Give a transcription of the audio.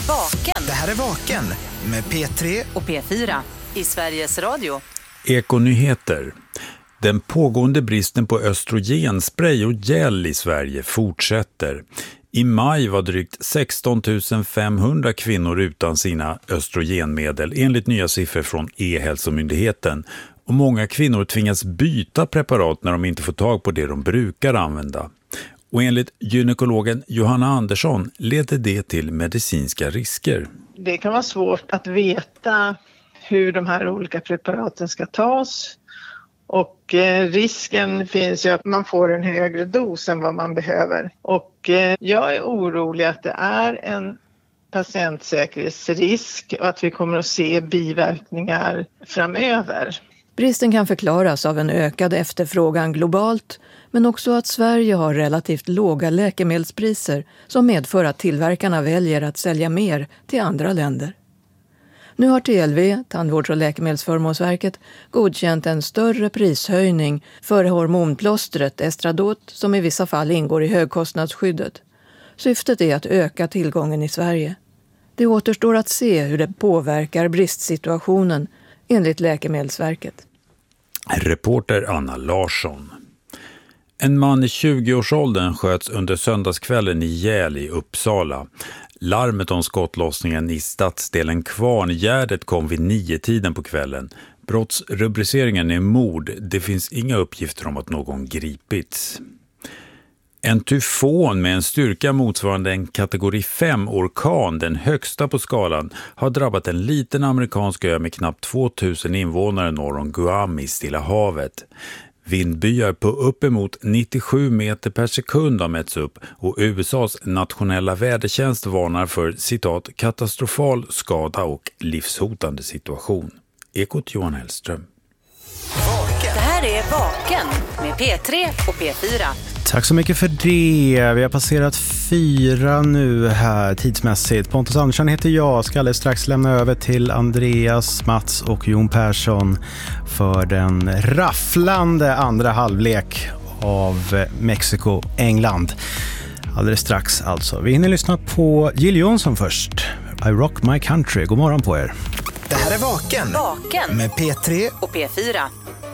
Vaken. Det här är Vaken med P3 och P4 i Sveriges Radio. Ekonyheter. Den pågående bristen på östrogenspray och gel i Sverige fortsätter. I maj var drygt 16 500 kvinnor utan sina östrogenmedel enligt nya siffror från E-hälsomyndigheten. Och många kvinnor tvingas byta preparat när de inte får tag på det de brukar använda. Och enligt gynekologen Johanna Andersson leder det till medicinska risker. Det kan vara svårt att veta hur de här olika preparaten ska tas. Och risken finns ju att man får en högre dos än vad man behöver. Och jag är orolig att det är en patientsäkerhetsrisk och att vi kommer att se biverkningar framöver. Bristen kan förklaras av en ökad efterfrågan globalt, men också att Sverige har relativt låga läkemedelspriser som medför att tillverkarna väljer att sälja mer till andra länder. Nu har TLV, Tandvårds- och läkemedelsförmånsverket, godkänt en större prishöjning för hormonplåstret Estradot som i vissa fall ingår i högkostnadsskyddet. Syftet är att öka tillgången i Sverige. Det återstår att se hur det påverkar bristsituationen enligt Läkemedelsverket. Reporter Anna Larsson. En man i 20-årsåldern sköts under söndagskvällen ihjäl i Uppsala. Larmet om skottlossningen i stadsdelen Kvarngärdet kom vid 9-tiden på kvällen. Brottsrubriceringen är mord. Det finns inga uppgifter om att någon gripits. En tyfon med en styrka motsvarande en kategori 5-orkan, den högsta på skalan, har drabbat en liten amerikansk ö med knappt 2000 invånare norr om Guam i Stilla havet. Vindbyar på uppemot 97 meter per sekund har mätts upp och USAs nationella vädertjänst varnar för citat katastrofal skada och livshotande situation. Ekot Johan Hellström. Det här är Vaken med P3 och P4. Tack så mycket för det. Vi har passerat 4 nu här tidsmässigt. Pontus Andersson heter jag. Ska alldeles strax lämna över till Andreas, Mats och Jon Persson för den rafflande andra halvlek av Mexiko-England. Alldeles strax alltså. Vi hinner lyssna på Jill Johnson först. I Rock My Country. God morgon på er. Det här är Vaken med P3 och P4.